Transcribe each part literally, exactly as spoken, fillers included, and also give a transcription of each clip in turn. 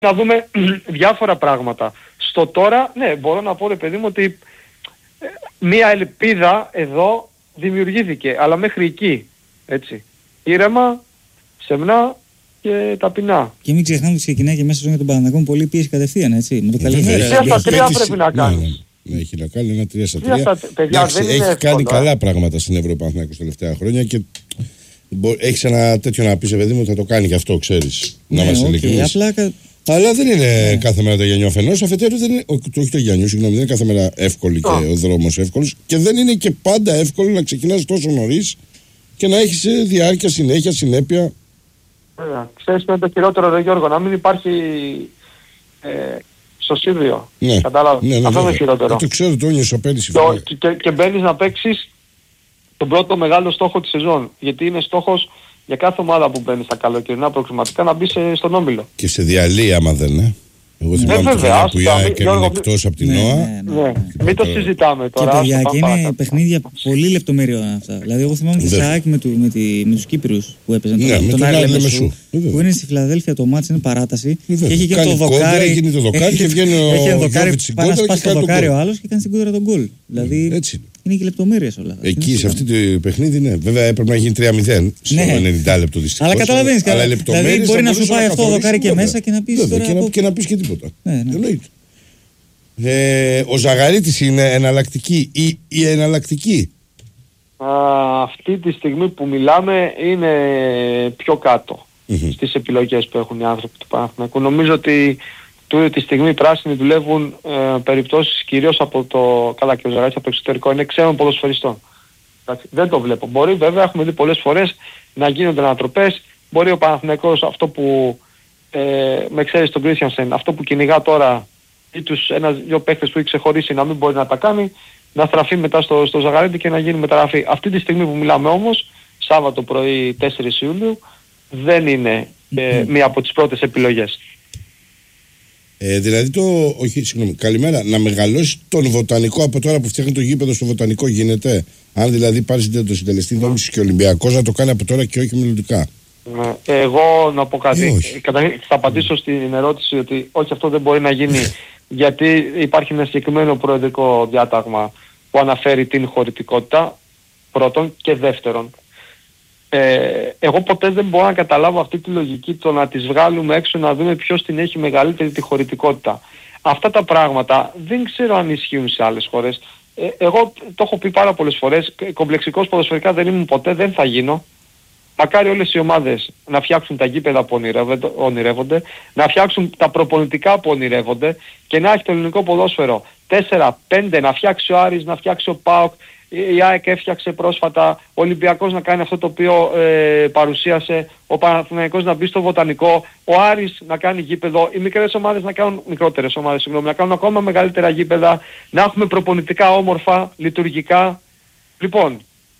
να δούμε διάφορα πράγματα. Στο τώρα, ναι, μπορώ να πω ρε παιδί μου ότι μία ελπίδα εδώ δημιουργήθηκε, αλλά μέχρι εκεί, έτσι. Ήρεμα, σεμνά και ταπεινά. Και μην ξεχνάμε ότι ξεκινάει και μέσα στον τον Παναθηναϊκό πολύ πίεση κατευθείαν, έτσι. Με το καλημέρα. Τρία στα τρία πρέπει να κάνει. Ναι, έχει να κάνει ένα τρία στα τρία. Εντάξει, έχει κάνει καλά πράγματα στην Ευρώπη Παναθηναϊκός τα τελευταία χρόνια και έχεις ένα τέτοιο να πεις, παιδί μου, θα το κάνει και αυτό, ξέρεις. Να είμαστε ειλικρινείς. Αλλά δεν είναι κάθε μέρα το Γιάννη αφενός, αφετέρου δεν είναι. Όχι το Γιάννη, συγγνώμη, δεν είναι κάθε μέρα εύκολη και ο δρόμος εύκολος και δεν είναι και πάντα εύκολο να ξεκινάς τόσο νωρίς και να έχεις διάρκεια, συνέχεια, συνέπεια. Βέβαια. Ξέρεις με το χειρότερο, ρε Γιώργο, να μην υπάρχει ε, σωσίδιο. Ναι. Κατάλαβα. Ναι, ναι, αυτό είναι ναι. το χειρότερο. Το ξέρω, το ένιωσα πέρυσι. Και, και, και μπαίνεις να παίξεις τον πρώτο μεγάλο στόχο της σεζόν. Γιατί είναι στόχος για κάθε ομάδα που μπαίνει στα καλοκαιρινά προκριματικά να μπει σε, στον όμιλο. Και σε διαλύει άμα δεν είναι. Εγώ θυμάμαι ναι, βέβαια, που η ΑΕΚ έμεινε εκτός από την ΟΑ. Ναι, ναι, ναι. Μην το συζητάμε τώρα. Και παιδιά, και είναι παιχνίδια πολύ λεπτομεριών αυτά. Δηλαδή, εγώ θυμάμαι τη ΑΕΚ με, με, με, με τους Κύπριους που έπαιζαν ναι, τον, τον, τον Άρη Λεμεσού. Που είναι στη Φιλαδέλφια το μάτς, είναι παράταση. Βέβαια. Και έχει και κάνει το δοκάρι. Έχει το δοκάρι και βγαίνει ο Γιώβιτς στην κόντρα. Πάει στο δοκάρι ο άλλος και κάνει στην κόντρα τον γκολ. Δηλαδή είναι και λεπτομέρειες όλα. Εκεί σε αυτή το παιχνίδι, ναι. Βέβαια έπρεπε να γίνει τρία μηδέν στο ενενήντα λεπτό δυστυχώς. Αλλά καταλαβαίνεις. Δηλαδή μπορεί να σου πάει αυτό το δοκάρι και μέσα και να πεις. Και να πεις και τίποτα. Ε, ο Ζαγαρίτης είναι εναλλακτική ή η εναλλακτική? Α, αυτή τη στιγμή που μιλάμε είναι πιο κάτω mm-hmm. στις επιλογές που έχουν οι άνθρωποι του Παναθηναϊκού. Νομίζω ότι τούτη τη στιγμή οι πράσινοι δουλεύουν ε, περιπτώσεις κυρίως από το... Καλά, και ο Ζαγαρίτης από το εξωτερικό είναι ξένων ποδοσφαιριστών. Δεν το βλέπω. Μπορεί βέβαια, έχουμε δει πολλές φορές να γίνονται ανατροπές. Μπορεί ο Παναθηναϊκός αυτό που ε, με ξέρεις τον Κρίστιανσεν, αυτό που κυνηγά τώρα ή τους ένα-δυο παίκτες που έχει ξεχωρίσει να μην μπορεί να τα κάνει, να στραφεί μετά στο, στο Ζαγαρίτη και να γίνει μεταγραφή. Αυτή τη στιγμή που μιλάμε όμως, Σάββατο πρωί τέσσερις Ιουλίου, δεν είναι ε, μία από τις πρώτες επιλογές. Ε, δηλαδή το, όχι συγγνώμη, καλημέρα, να μεγαλώσει τον Βοτανικό από τώρα που φτιάχνει το γήπεδο στο Βοτανικό γίνεται? Αν δηλαδή πάρει το συντελεστή δόμησης και ο Ολυμπιακός να το κάνει από τώρα και όχι μελλοντικά. Εγώ να πω κάτι. Ε, Καταρχήν θα απαντήσω στην ερώτηση ότι όχι, αυτό δεν μπορεί να γίνει γιατί υπάρχει ένα συγκεκριμένο προεδρικό διάταγμα που αναφέρει την χωρητικότητα πρώτον και δεύτερον. Ε, εγώ ποτέ δεν μπορώ να καταλάβω αυτή τη λογική το να τις βγάλουμε έξω να δούμε ποιος την έχει μεγαλύτερη τη χωρητικότητα. Αυτά τα πράγματα δεν ξέρω αν ισχύουν σε άλλες χώρες. Ε, εγώ το έχω πει πάρα πολλές φορές, κομπλεξικός ποδοσφαιρικά δεν ήμουν ποτέ, δεν θα γίνω. Μακάρι όλες οι ομάδες να φτιάξουν τα γήπεδα που ονειρεύονται, να φτιάξουν τα προπονητικά που ονειρεύονται και να έχει το ελληνικό ποδόσφαιρο τέσσερα πέντε, να φτιάξει ο Άρης, να φτιάξει ο ΠΑΟΚ, η ΑΕΚ έφτιαξε πρόσφατα, ο Ολυμπιακός να κάνει αυτό το οποίο ε, παρουσίασε, ο Παναθηναϊκός να μπει στο Βοτανικό, ο Άρης να κάνει γήπεδο, οι μικρές ομάδες να κάνουν, μικρότερες ομάδες συγγνώμη, να κάνουν ακόμα μεγαλύτερα γήπεδα, να έχουμε προπονητικά όμορφα, λειτουργικά. Λοιπόν,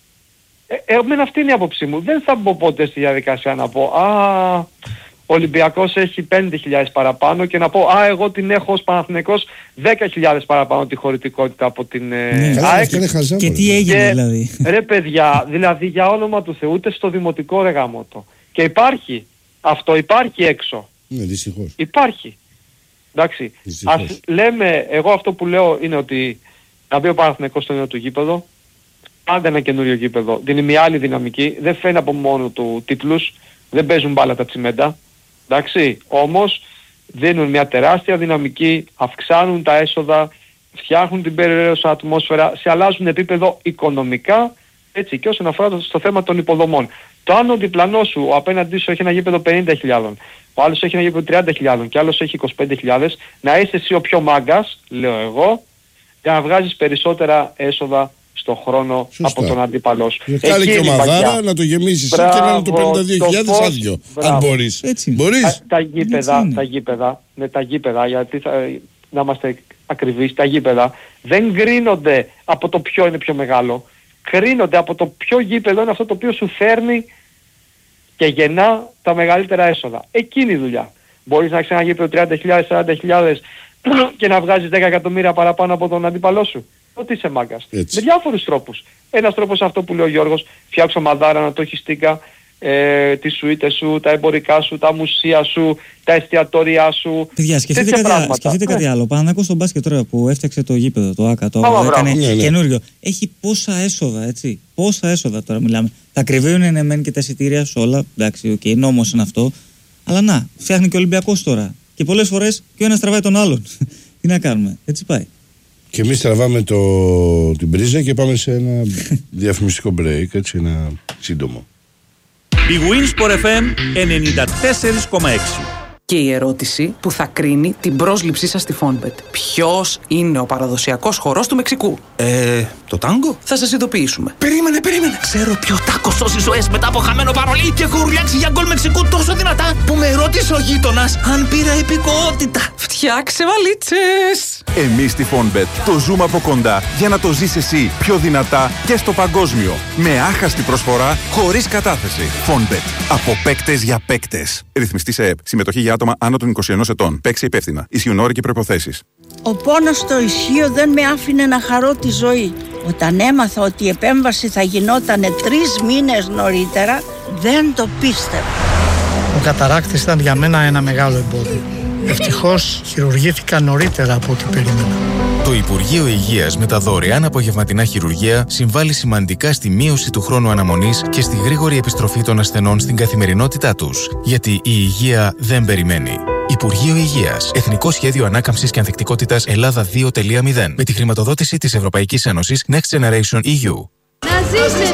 Ε, εμένα αυτή είναι η άποψή μου. Δεν θα μπω ποτέ στη διαδικασία να πω «Α, ο Ολυμπιακός έχει πέντε χιλιάδες παραπάνω» και να πω «Α, εγώ την έχω ως Παναθηναϊκός δέκα χιλιάδες παραπάνω τη χωρητικότητα από την ναι, ΑΕΚ». Και, και τι έγινε και, δηλαδή. Ρε παιδιά, δηλαδή για όνομα του Θεού, ούτε στο δημοτικό ρε γαμώτο. Και υπάρχει, αυτό υπάρχει έξω. Ναι, δυστυχώς. Υπάρχει. Εντάξει, δυστυχώς. Ας λέμε, εγώ αυτό που λέω είναι ότι να μπει ο Παναθηναϊκός στο νέο του γήπεδο, πάντα ένα καινούριο γήπεδο, δίνει μια άλλη δυναμική, δεν φαίνει από μόνο του τίτλους, δεν παίζουν μπάλα τα τσιμέντα, εντάξει, όμως δίνουν μια τεράστια δυναμική, αυξάνουν τα έσοδα, φτιάχνουν την περιραίωσα ατμόσφαιρα, σε αλλάζουν επίπεδο οικονομικά, έτσι, και όσον αφορά στο θέμα των υποδομών. Το αν ο διπλανός σου, ο απέναντί σου έχει ένα γήπεδο πενήντα χιλιάδες, ο άλλος έχει ένα γήπεδο τριάντα χιλιάδες και άλλος έχει είκοσι πέντε χιλιάδες, να είσαι εσύ ο πιο μάγκας, λέω εγώ, για να βγάζεις περισσότερα έσοδα στον χρόνο. Σωστά. Από τον αντίπαλό σου. Κάλε και ομαδάρα να το γεμίσεις και να είναι το πενήντα δύο χιλιάδες άδειο. Αν μπορείς. Έτσι. Μπορείς. Τα, τα γήπεδα, τα γήπεδα, με τα γήπεδα, γιατί θα, να είμαστε ακριβείς, τα γήπεδα δεν κρίνονται από το ποιο είναι πιο μεγάλο. Κρίνονται από το ποιο γήπεδο είναι αυτό το οποίο σου φέρνει και γεννά τα μεγαλύτερα έσοδα. Εκείνη η δουλειά. Μπορείς να έχεις ένα γήπεδο τριάντα χιλιάδες, σαράντα χιλιάδες και να βγάζεις δέκα εκατομμύρια παραπάνω από τον αντίπαλό σου. Ότι είσαι μάγκας. Με διάφορους τρόπους. Ένας τρόπος αυτό που λέει ο Γιώργος, φτιάξω μαδάρα να το έχει στίκα, ε, τις σουίτες σου, τα εμπορικά σου, τα μουσεία σου, τα εστιατόρια σου. Παιδιά, σκεφτείτε, κάτι, σκεφτείτε ναι. κάτι άλλο. Παναθηναϊκός στον μπάσκετ τώρα που έφτιαξε το γήπεδο, το ΆΚΑ, το Ά, έκανε ναι, ναι. καινούριο. Έχει πόσα έσοδα, έτσι. Πόσα έσοδα τώρα μιλάμε. Τα κρυβαίουν είναι μεν και τα εισιτήρια σε όλα. Εντάξει, okay, νόμος είναι αυτό. Αλλά να, φτιάχνει και ο Ολυμπιακός τώρα. Και πολλές φορές και ο ένας τραβάει τον άλλον. Τι να κάνουμε, έτσι πάει. Και εμείς τραβάμε το, την πρίζα και πάμε σε ένα διαφημιστικό break, έτσι, ένα σύντομο. Η Winsport εφ εμ ενενήντα τέσσερα κόμμα έξι. Και η ερώτηση που θα κρίνει την πρόσληψή σας στη Fonbet. Ποιος είναι ο παραδοσιακός χορός του Μεξικού? Ε, το τάγκο? Θα σας ειδοποιήσουμε. Περίμενε, περίμενε. Ξέρω ποιο τάκο σώζει ζωές μετά από χαμένο παρολί και έχω ουρλιάξει για γκολ Μεξικού τόσο δυνατά που με ρώτησε ο γείτονας αν πήρα υπηκότητα. Φτιάξε βαλίτσες. Εμείς στη Fonbet το ζούμε από κοντά για να το ζεις εσύ πιο δυνατά και στο παγκόσμιο. Με άχαστη προσφορά, χωρίς κατάθεση. Fonbet. Από παίκτες για παίκτες. Ρυθμιστή σε ΕΠ. Συμμετοχή για άτομα άνω των είκοσι ενός ετών. Παίξε υπεύθυνα. Ισχύουν όροι και προϋποθέσεις. Ο πόνος στο ισχύο δεν με άφηνε να χαρώ τη ζωή. Όταν έμαθα ότι η επέμβαση θα γινόταν τρεις μήνες νωρίτερα, δεν το πίστευα. Ο καταράκτης ήταν για μένα ένα μεγάλο εμπόδιο. Ευτυχώς χειρουργήθηκα νωρίτερα από ό,τι περίμενα. Το Υπουργείο Υγείας με τα δωρεάν απογευματινά χειρουργία συμβάλλει σημαντικά στη μείωση του χρόνου αναμονής και στη γρήγορη επιστροφή των ασθενών στην καθημερινότητά τους. Γιατί η υγεία δεν περιμένει. Υπουργείο Υγείας. Εθνικό Σχέδιο Ανάκαμψης και Ανθεκτικότητας Ελλάδα δύο κόμμα μηδέν. Με τη χρηματοδότηση της Ευρωπαϊκής Ένωσης Next Generation ι γιου. Να ζήσετε!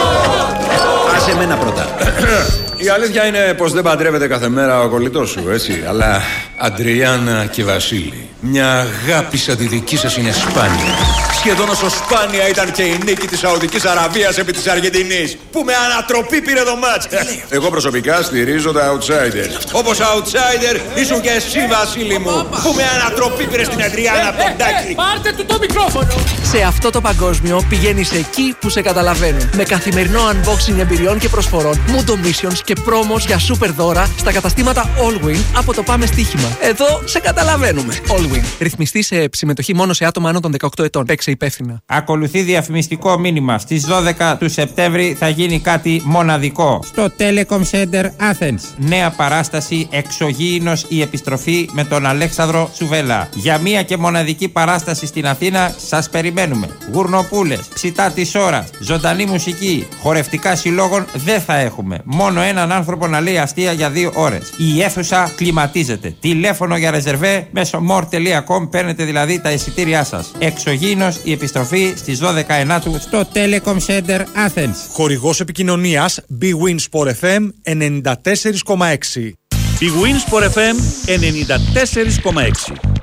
Άσε εμένα πρώτα. Η αλήθεια είναι πως δεν παντρεύεται κάθε μέρα ο κολλητός σου, έτσι. Αλλά Αντριάννα και Βασίλη, μια αγάπη σαν τη δική σας είναι σπάνια. Σχεδόν όσο σπάνια ήταν και η νίκη της Σαουδικής Αραβίας επί της Αργεντινής, που με ανατροπή πήρε το μάτς. Εγώ προσωπικά στηρίζω τα outsider. Όπως outsider ήσουν και εσύ, Βασίλη μου, που με ανατροπή πήρε στην Αντριάννα από τον Τάκη. Πάρτε του το μικρόφωνο! Σε αυτό το παγκόσμιο πηγαίνεις εκεί που σε καταλαβαίνουν. Με καθημερινό unboxing εμπειριών και προσφορών, Mundo Missions και πρόμος για super δώρα στα καταστήματα Allwin από το Πάμε Στοίχημα. Εδώ σε καταλαβαίνουμε. Allwin. Ρυθμιστή σε συμμετοχή μόνο σε άτομα άνω των δεκαοκτώ ετών. Παίξε υπεύθυνα. Ακολουθεί διαφημιστικό μήνυμα. Στις δώδεκα του Σεπτέμβρη θα γίνει κάτι μοναδικό. Στο Telecom Center Athens. Νέα παράσταση Εξωγήινος η επιστροφή με τον Αλέξανδρο Σουβέλα. Για μία και μοναδική παράσταση στην Αθήνα σας περιμένουμε. Γουρνοπούλες, ψητά της ώρας, ζωντανή μουσική, χορευτικά συλλόγων δεν θα έχουμε. Μόνο έναν άνθρωπο να λέει αστεία για δύο ώρες. Η αίθουσα κλιματίζεται. Τηλέφωνο για ρεζερβέ μέσω more τελεία com παίρνετε δηλαδή τα εισιτήριά σας. Εξωγήινος η επιστροφή στις δώδεκα ενάτου στο Telecom Center Athens. Χορηγός επικοινωνίας Big Win Sport εφ εμ ενενήντα τέσσερα κόμμα έξι. Big Win Sport εφ εμ ενενήντα τέσσερα κόμμα έξι.